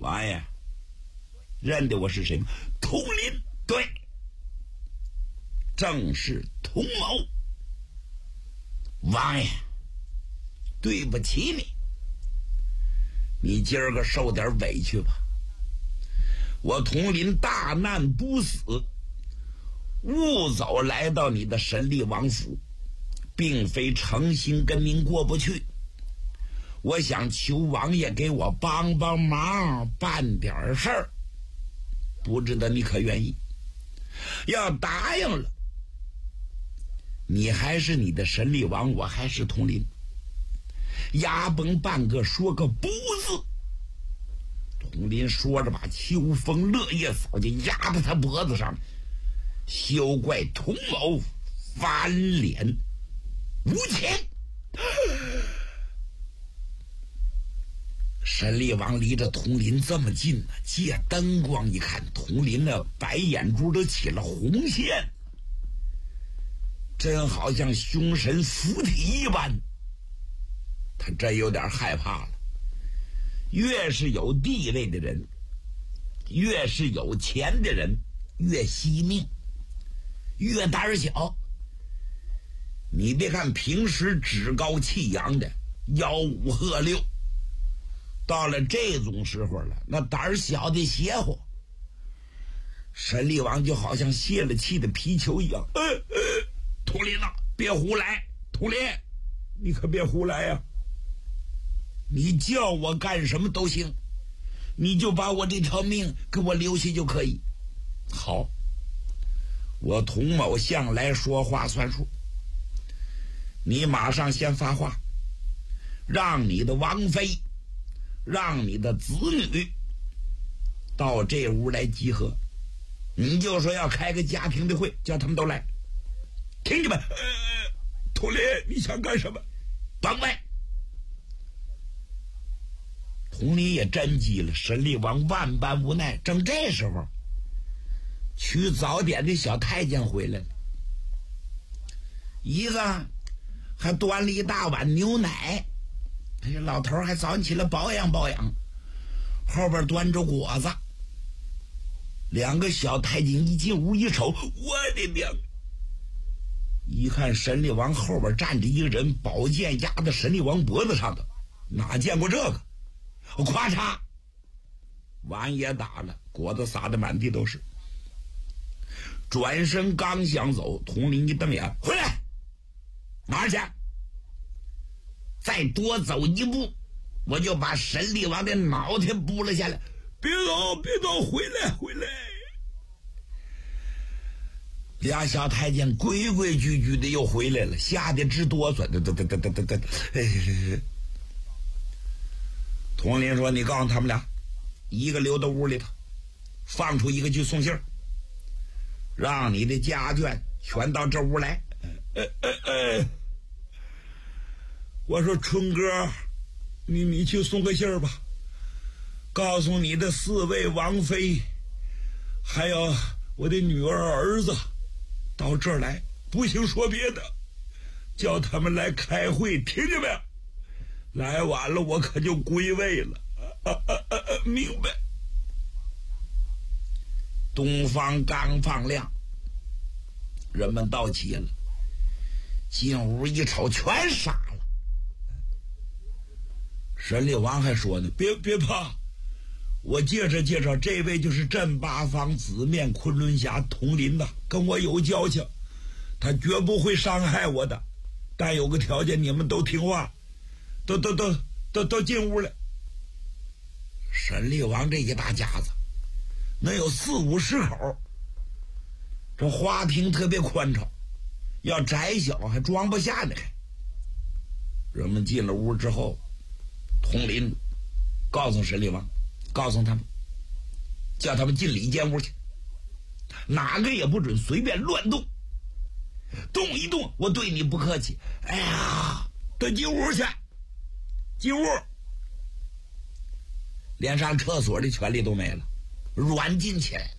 王爷，认得我是谁吗？佟林，对，正是佟某。王爷，对不起你，你今儿个受点委屈吧。我佟林大难不死，误走来到你的神力王府，并非诚心跟您过不去。我想求王爷给我帮帮忙，办点事儿，不知道你可愿意？要答应了，你还是你的神力王，我还是佟林，牙崩半个说个不字。佟林说着，把秋风落叶扫就压在他脖子上，休怪佟某翻脸无情。神力王离着佟林这么近呢，借灯光一看，佟林的白眼珠都起了红线，真好像凶神附体一般。他真有点害怕了。越是有地位的人，越是有钱的人，越惜命，越胆小。你别看平时趾高气扬的，吆五喝六，到了这种时候了，那胆小的邪乎。神力王就好像泄了气的皮球一样，佟林呐，别胡来，佟林，你可别胡来呀！你叫我干什么都行，你就把我这条命给我留下就可以。好，我佟某向来说话算数，你马上先发话，让你的王妃，让你的子女到这屋来集合，你就说要开个家庭的会，叫他们都来。听着吧，佟林，你想干什么？甭问。佟林也真急了，神力王万般无奈。正这时候，取早点的小太监回来了，一个还端了一大碗牛奶，这老头还早起来保养保养，后边端着果子。两个小太监一进屋一瞅，我的娘！一看神力王后边站着一个人，宝剑压在神力王脖子上的，哪见过这个？咵嚓，碗也打了，果子撒的满地都是。转身刚想走，佟林一瞪眼，回来，哪儿去？再多走一步，我就把神力王的脑袋拨了下来。别走，别走，回来，回来！俩小太监规规矩矩的又回来了，吓得直哆嗦。佟林说：“你告诉他们俩，一个留到屋里头，放出一个去送信儿，让你的家眷全到这屋来。”我说：“春哥，你去送个信儿吧，告诉你的4位王妃，还有我的女儿儿子，到这儿来，不行说别的，叫他们来开会，听见没有？来晚了我可就归位了。明白。”东方刚放亮，人们到齐了，进屋一瞅，全傻了。神力王还说呢：“别怕，我介绍介绍，这位就是镇八方紫面昆仑侠佟林呐，跟我有交情，他绝不会伤害我的，但有个条件，你们都听话，都进屋来。”神力王这一大家子能有40-50口，这花厅特别宽敞，要窄小还装不下呢。人们进了屋之后，佟林告诉神力王，告诉他们，叫他们进里间屋去，哪个也不准随便乱动，动一动我对你不客气。哎呀，都进屋去，进屋，连上厕所的权利都没了，软禁起来。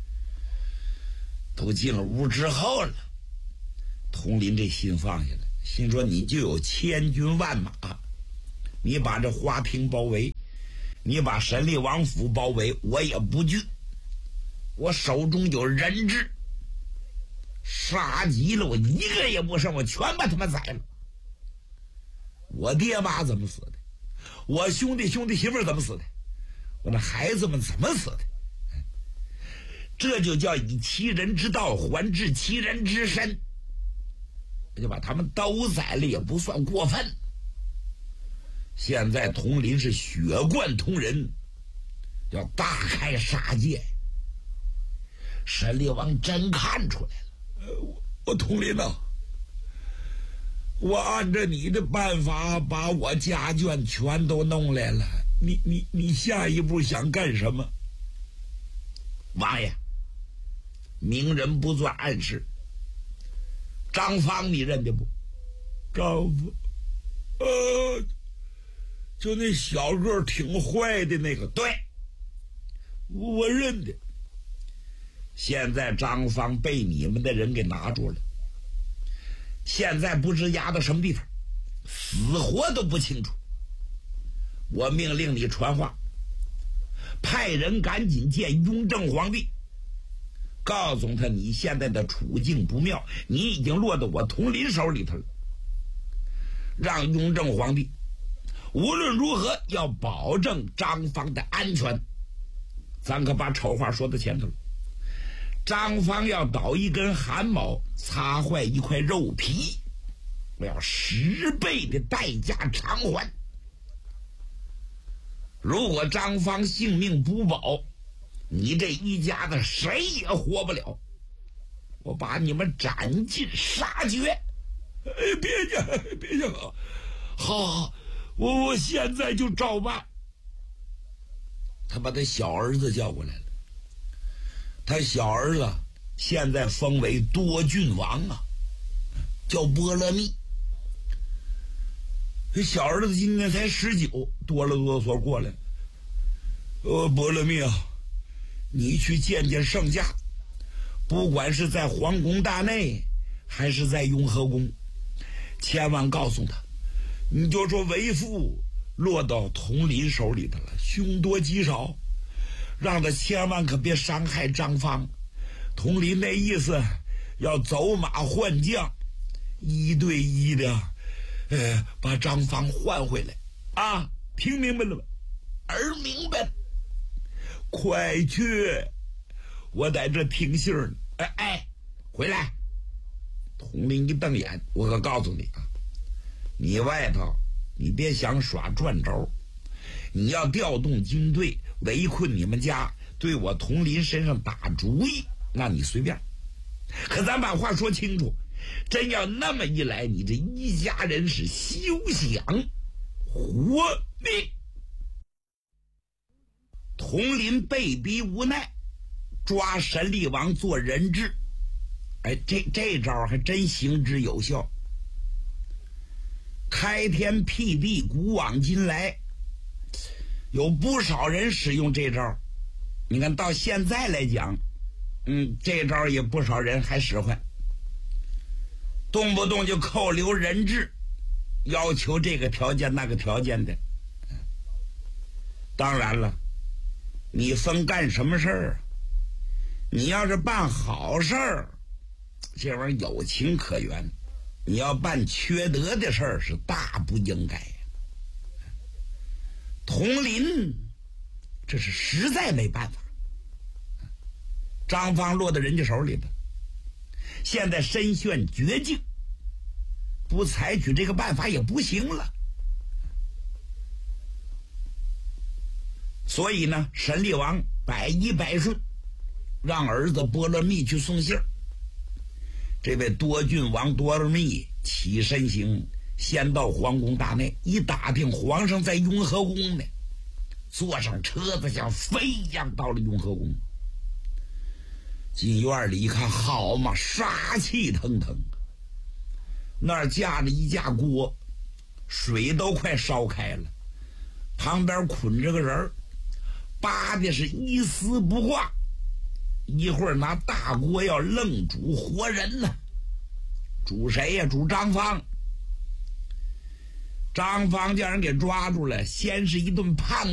都进了屋之后了，佟林这心放下来，心说你就有千军万马，你把这花厅包围， 你把沈厉王府包围，我也不惧。我手中有人质，杀急了，我一个也不剩，我全把他们宰了。我爹妈怎么死的？我兄弟媳妇怎么死的？我那孩子们怎么死的？这就叫以其人之道还治其人之身。我就把他们都宰了，也不算过分。现在佟林是血贯同人，要大开杀戒。沈厉王真看出来了，我佟林呐，我按照你的办法把我家眷全都弄来了，你下一步想干什么？王爷，明人不做暗事。张方你认得不？张方，就那小个挺坏的那个，对，我认得。现在张方被你们的人给拿住了，现在不知押到什么地方，死活都不清楚。我命令你传话，派人赶紧见雍正皇帝，告诉他你现在的处境不妙，你已经落到我佟林手里头了。让雍正皇帝无论如何要保证张方的安全。咱可把丑话说到前头了。张方要倒一根汗毛，擦坏一块肉皮，我要10倍的代价偿还。如果张方性命不保，你这一家子谁也活不了，我把你们斩尽杀绝。别介，好，我现在就照办。他把他小儿子叫过来了，他小儿子现在封为多郡王啊，叫波勒密。这小儿子今年才19，哆了哆嗦过来。波勒密啊，你去见见圣驾，不管是在皇宫大内还是在雍和宫，千万告诉他，你就说为父落到佟林手里头了，凶多吉少，让他千万可别伤害张方。佟林那意思要走马换将，1对1的把张方换回来啊！听明白了吧？儿明白了，快去，我在这听信呢。回来！佟林一瞪眼，我可告诉你啊，你外头你别想耍转轴，你要调动军队围困你们家，对我佟林身上打主意，那你随便。可咱把话说清楚，真要那么一来，你这一家人是休想活命。佟林被逼无奈，抓沈厉王做人质。这招还真行之有效。开天辟地，古往今来，有不少人使用这招。你看到现在来讲，这招也不少人还使唤，动不动就扣留人质，要求这个条件那个条件的。当然了，你分干什么事儿？你要是办好事儿，这玩意儿有情可原；你要办缺德的事儿，是大不应该。佟林这是实在没办法，张方落到人家手里头，现在身陷绝境，不采取这个办法也不行了。所以呢，沈厉王百依百顺，让儿子波勒密去送信儿。这位多郡王多勒密起身行，先到皇宫大内，一打听皇上在雍和宫呢，坐上车子像飞一样到了雍和宫。进院里一看，好嘛，杀气腾腾，那儿架着一架锅，水都快烧开了，旁边捆着个人，扒的是一丝不挂，一会儿拿大锅要愣煮活人呢。煮谁呀？煮张方。张方叫人给抓住了，先是一顿胖